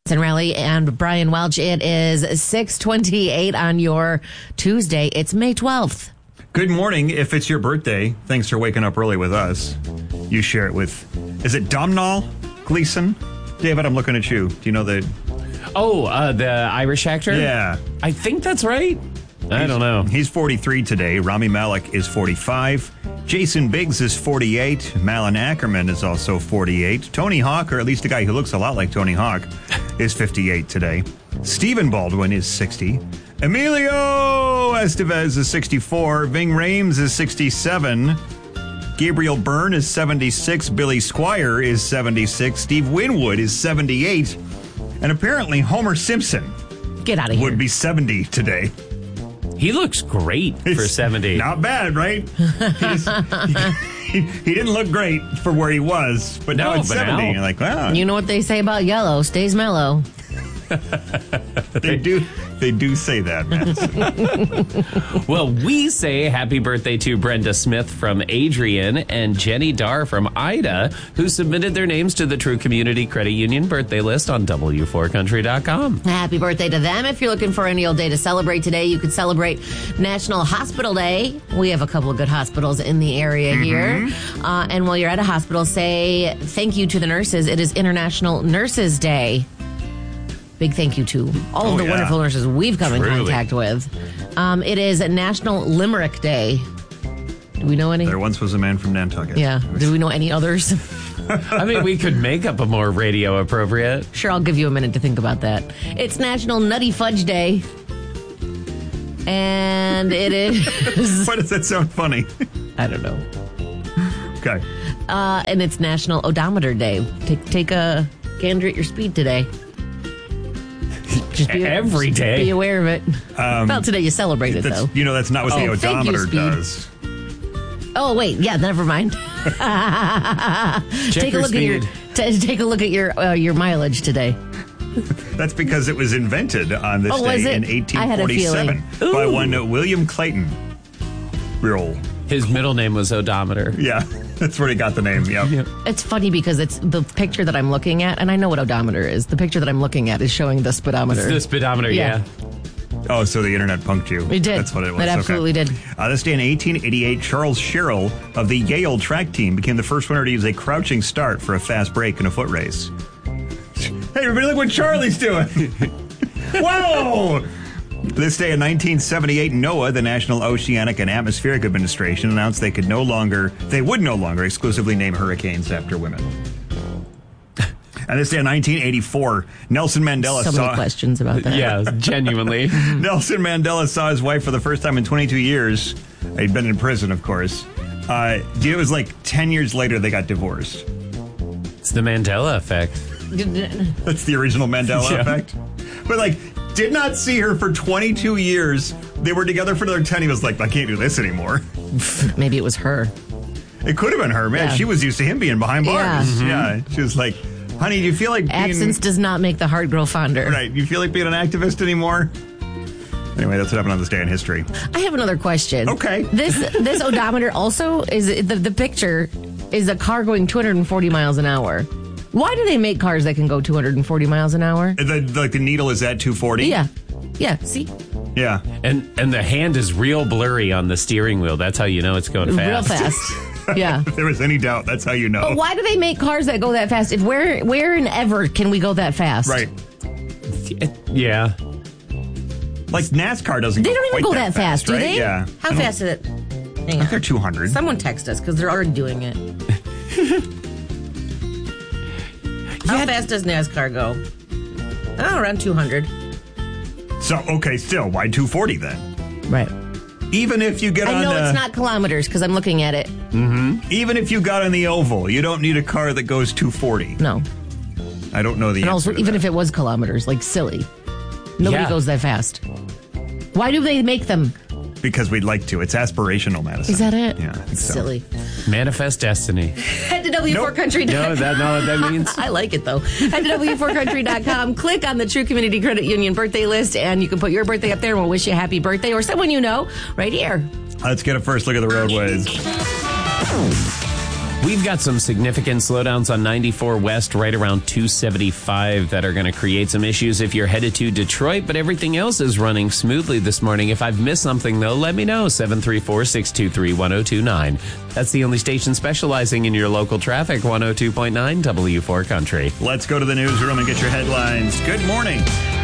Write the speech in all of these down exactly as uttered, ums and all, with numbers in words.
And Rally and Brian Welch. It is six twenty-eight on your Tuesday. It's May twelfth. Good morning. If it's your birthday, thanks for waking up early with us. You share it with, is it Domhnall Gleeson? David, I'm looking at you. Do you know the... Oh, uh, the Irish actor? Yeah. I think that's right. I He's- don't know. He's forty-three today. Rami Malek is forty-five. Jason Biggs is forty-eight. Malin Ackerman is also forty-eight. Tony Hawk, or at least a guy who looks a lot like Tony Hawk, is fifty-eight today. Stephen Baldwin is sixty. Emilio Estevez is sixty-four. Ving Rhames is sixty-seven. Gabriel Byrne is seventy-six. Billy Squire is seventy-six. Steve Winwood is seventy-eight. And apparently Homer Simpson Get out of here. would be seventy today. He looks great for It's seventy. Not bad, right? He's, he, he didn't look great for where he was, but now No, it's but seventy. now- You're like, wow. You know what they say about yellow? Stays mellow. They do they do say that, man. Well, we say happy birthday to Brenda Smith from Adrian and Jenny Darr from Ida, who submitted their names to the True Community Credit Union birthday list on W four country dot com. Happy birthday to them. If you're looking for any old day to celebrate today, you could celebrate National Hospital Day. We have a couple of good hospitals in the area here. Uh, and while you're at a hospital, say thank you to the nurses. It is International Nurses Day. Big thank you to all Oh, of the yeah. wonderful nurses we've come in Truly. contact with. Um, it is National Limerick Day. Do we know any? There once was a man from Nantucket. Yeah. Do we know any others? I mean, we could make up a more radio appropriate. Sure, I'll give you a minute to think about that. It's National Nutty Fudge Day. And it is... Why does that sound funny? I don't know. Okay. Uh, and it's National Odometer Day. Take take a gander at your speed today. Just be, Every just day. Be aware of it. well, today you celebrate it, That's, though. you know, that's not what the Oh, thank you, odometer Speed. does. Oh, wait. Yeah, never mind. Check take a your look speed. at your t- take a look at your uh, your mileage today. That's because it was invented on this Oh, was day it? in I had a feeling. eighteen forty-seven by Ooh. one uh, William Clayton. Real. His middle name was Odometer. Yeah, that's where he got the name. Yep. It's funny because it's the picture that I'm looking at, and I know what odometer is. The picture that I'm looking at is showing the speedometer. The speedometer, Yeah. yeah. Oh, so the internet punked you. It did. That's what it was. It absolutely Okay. did. Uh, this day in eighteen eighty-eight, Charles Sherrill of the Yale track team became the first winner to use a crouching start for a fast break in a foot race. Hey, everybody, look what Charlie's doing. Whoa! This day in nineteen seventy-eight, NOAA, the National Oceanic and Atmospheric Administration, announced they could no longer, they would no longer exclusively name hurricanes after women. And this day in nineteen eighty-four, Nelson Mandela So saw many questions about that. Yeah, genuinely. Nelson Mandela saw his wife for the first time in twenty-two years. He'd been in prison, of course. Uh, it was like ten years later they got divorced. It's the Mandela effect. That's the original Mandela Yeah. effect. But like, did not see her for twenty-two years. They were together for another ten. He was like, I can't do this anymore. Maybe it was her. It could have been her, man. Yeah. She was used to him being behind bars. Yeah. Yeah. She was like, honey, do you feel like being... Absence does not make the heart grow fonder. Right. You feel like being an activist anymore? Anyway, that's what happened on this day in history. I have another question. Okay. This this odometer also is the the picture is a car going two hundred forty miles an hour. Why do they make cars that can go two hundred forty miles an hour? The, like the needle is at two forty? Yeah. Yeah, see? Yeah. And and the hand is real blurry on the steering wheel. That's how you know it's going fast. Real fast. Yeah. If there was any doubt, that's how you know. But why do they make cars that go that fast? If where where and ever can we go that fast? Right. Yeah. Like NASCAR doesn't They go don't even quite go that that fast, do right? they? Yeah. How I don't- fast is it? Hang They're on. two hundred. Someone text us because they're already doing it. How fast does NASCAR go? Oh, around two hundred. So, okay, still, why two forty then? Right. Even if you get I on know the, it's not kilometers because I'm looking at it. even if you got on the oval, you don't need a car that goes two forty. No. I don't know the And answer also, to even that. if it was kilometers, like silly. Nobody Yeah. goes that fast. Why do they make them? Because we'd like to. It's aspirational, Madison. Is that it? Yeah. I think It's so. silly. Manifest destiny. Head to W four country dot com. No, that not what that means. I like it, though. Head to W four country dot com. Click on the True Community Credit Union birthday list, and you can put your birthday up there, and we'll wish you a happy birthday, or someone you know, right here. Let's get a first look at the roadways. We've got some significant slowdowns on ninety-four West right around two seventy-five that are going to create some issues if you're headed to Detroit, but everything else is running smoothly this morning. If I've missed something, though, let me know. seven three four, six two three, one zero two nine. That's the only station specializing in your local traffic, one oh two point nine W four Country. Let's go to the newsroom and get your headlines. Good morning.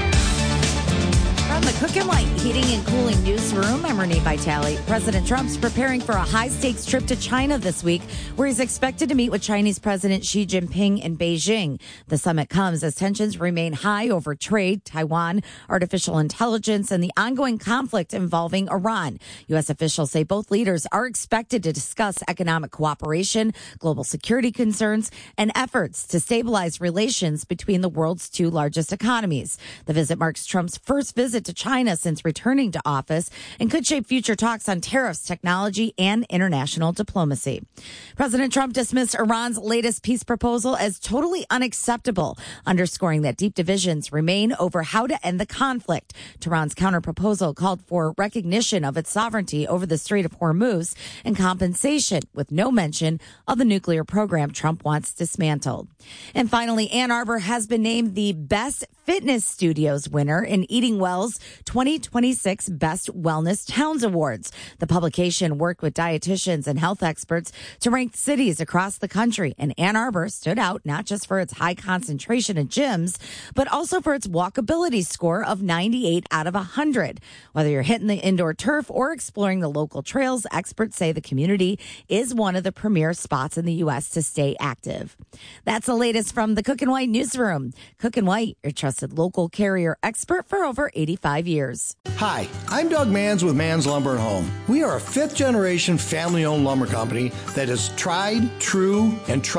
From the Cook and White Heating and Cooling Newsroom, I'm Renee Vitale. President Trump's preparing for a high-stakes trip to China this week, where he's expected to meet with Chinese President Xi Jinping in Beijing. The summit comes as tensions remain high over trade, Taiwan, artificial intelligence, and the ongoing conflict involving Iran. U S officials say both leaders are expected to discuss economic cooperation, global security concerns, and efforts to stabilize relations between the world's two largest economies. The visit marks Trump's first visit to China since returning to office and could shape future talks on tariffs, technology, and international diplomacy. President Trump dismissed Iran's latest peace proposal as totally unacceptable, underscoring that deep divisions remain over how to end the conflict. Tehran's counterproposal called for recognition of its sovereignty over the Strait of Hormuz and compensation, with no mention of the nuclear program Trump wants dismantled. And finally, Ann Arbor has been named the Best Fitness Studios winner in Eating Well's twenty twenty-six Best Wellness Towns Awards. The publication worked with dietitians and health experts to rank cities across the country, and Ann Arbor stood out not just for its high concentration of gyms, but also for its walkability score of ninety-eight out of one hundred. Whether you're hitting the indoor turf or exploring the local trails, experts say the community is one of the premier spots in the U S to stay active. That's the latest from the Cook and White Newsroom. Cook and White, your trusted local carrier expert for over eighty-five years. Hi, I'm Doug Manns with Manns Lumber and Home. We are a fifth generation family owned lumber company that is tried, true, and trusted.